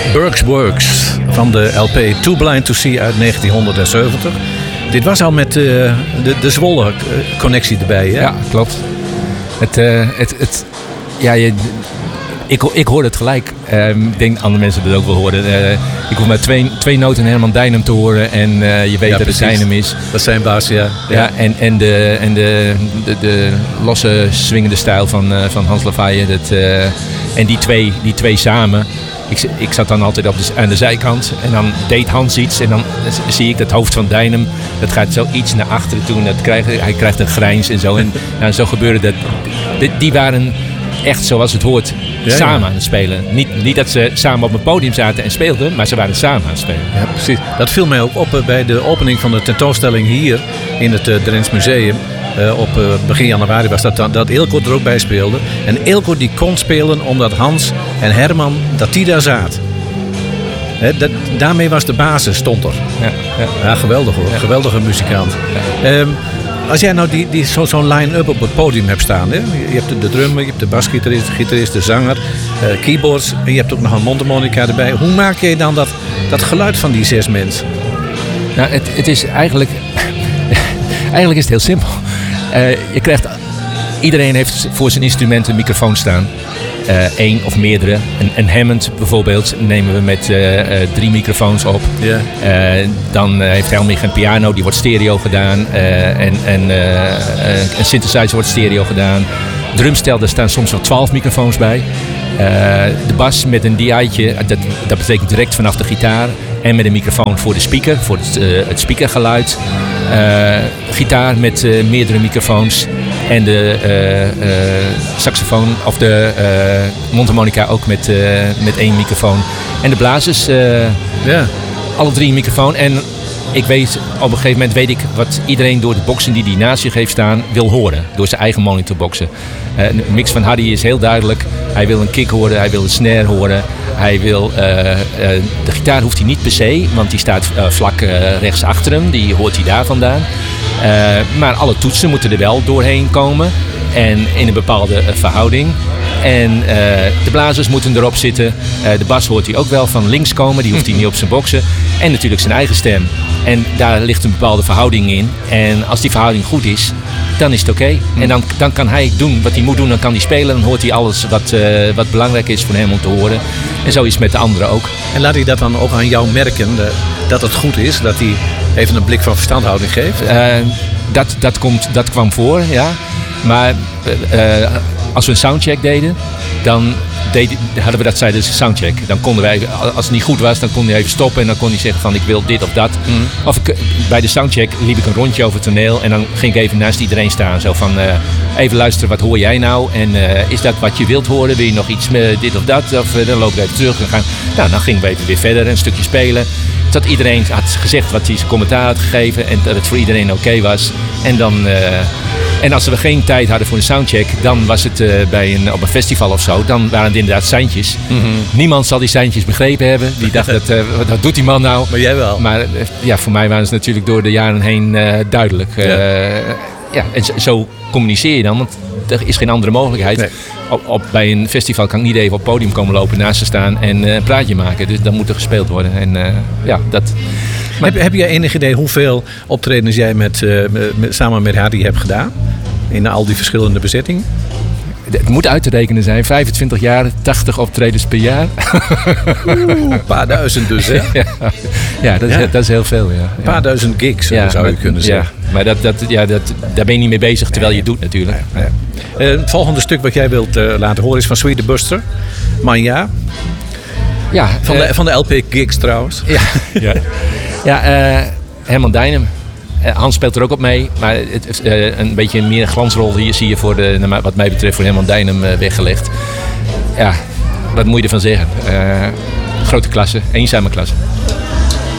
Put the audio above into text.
Burke's Works van de LP Too Blind to See uit 1970. Dit was al met de Zwolle-connectie erbij, hè? Ja, klopt. Ik hoorde het gelijk. Ik denk dat andere mensen dat ook wel hoorden. Ik hoef maar twee noten Herman Dijnem te horen en je weet dat het Dijnem is. Dat is zijn baas, ja. Ja, en de losse swingende stijl van Hans Lavaille. En die twee samen. Ik zat dan altijd aan de zijkant en dan deed Hans iets en dan zie ik dat hoofd van Dijnem, dat gaat zo iets naar achteren toe en hij krijgt een grijns en zo. En nou, zo gebeurde dat. Die waren echt zoals het hoort samen aan het spelen. Niet dat ze samen op een podium zaten en speelden, maar ze waren samen aan het spelen. Ja, precies. Dat viel mij ook op bij de opening van de tentoonstelling hier in het Drents Museum. Op begin januari was dat Eelco er ook bij speelde. En Eelco die kon spelen omdat Hans en Herman, dat die daar zaten. Daarmee was de basis, stond er. Ja, geweldig hoor. Ja. Geweldige muzikant. Ja. Als jij nou zo'n line-up op het podium hebt staan. Hè? Je hebt de drummer, je hebt de basgitarist, de gitarist, de zanger, keyboards. En je hebt ook nog een mondharmonica erbij. Hoe maak je dan dat geluid van die 6 mensen? Nou, het is eigenlijk... Eigenlijk is het heel simpel. Iedereen heeft voor zijn instrument een microfoon staan. 1 of meerdere. Een Hammond bijvoorbeeld nemen we met 3 microfoons op. Yeah. Dan heeft Helmich een piano, die wordt stereo gedaan. Een synthesizer wordt stereo gedaan. Drumstel, daar staan soms wel 12 microfoons bij. De bas met een DI'tje, dat betekent direct vanaf de gitaar. En met een microfoon voor de speaker, voor het speakergeluid. Gitaar met meerdere microfoons. En de saxofoon of de mondharmonica ook met 1 microfoon. En de blazers, alle 3 een microfoon. En op een gegeven moment weet ik wat iedereen door de boxen die naast zich heeft staan wil horen. Door zijn eigen monitorboxen. Een mix van Hardy is heel duidelijk. Hij wil een kick horen, hij wil een snare horen. Hij wil, de gitaar hoeft hij niet per se, want die staat vlak rechts achter hem. Die hoort hij daar vandaan. Maar alle toetsen moeten er wel doorheen komen. En in een bepaalde verhouding. En de blazers moeten erop zitten. De bas hoort hij ook wel van links komen. Die hoeft hij niet op zijn boksen. En natuurlijk zijn eigen stem. En daar ligt een bepaalde verhouding in. En als die verhouding goed is, dan is het oké. En dan kan hij doen wat hij moet doen. Dan kan hij spelen. Dan hoort hij alles wat belangrijk is voor hem om te horen. En zo is het met de anderen ook. En laat hij dat dan ook aan jou merken, dat het goed is? Dat hij even een blik van verstandhouding geeft? Dat kwam voor, ja. Maar als we een soundcheck deden, dan hadden we dat tijdens de soundcheck. Dan konden wij, als het niet goed was, dan kon hij even stoppen en dan kon hij zeggen van ik wil dit of dat. Of bij de soundcheck liep ik een rondje over het toneel en dan ging ik even naast iedereen staan. Zo van even luisteren, wat hoor jij nou? En is dat wat je wilt horen? Wil je nog iets met dit of dat? Of dan loop ik even terug en dan gingen we even weer verder een stukje spelen. Dat iedereen had gezegd wat hij zijn commentaar had gegeven en dat het voor iedereen oké was. En dan... En als we geen tijd hadden voor een soundcheck, dan was het op een festival of zo. Dan waren het inderdaad seintjes. Mm-hmm. Niemand zal die seintjes begrepen hebben. Die dacht, wat doet die man nou? Maar jij wel. Maar voor mij waren ze natuurlijk door de jaren heen duidelijk. En zo communiceer je dan, want er is geen andere mogelijkheid. Nee. Bij een festival kan ik niet even op het podium komen lopen, naast ze staan en een praatje maken. Dus dan moet er gespeeld worden. En dat... Maar heb jij enig idee hoeveel optredens jij samen met Hardy hebt gedaan? In al die verschillende bezettingen? Het moet uit te rekenen zijn. 25 jaar, 80 optredens per jaar. Een paar duizend dus, hè? Dat is heel veel, ja. Een paar duizend gigs, zou je kunnen zeggen. Ja, maar daar ben je niet mee bezig terwijl je het doet natuurlijk. Ja. Het volgende stuk wat jij wilt laten horen is van Sweet the Buster. Manja. Ja, van de LP Gigs trouwens. Herman Dijnem. Hans speelt er ook op mee, maar een beetje meer glansrol hier zie je wat mij betreft voor Herman Dijnem weggelegd. Ja, wat moet je ervan zeggen? Grote klasse, eenzame klasse.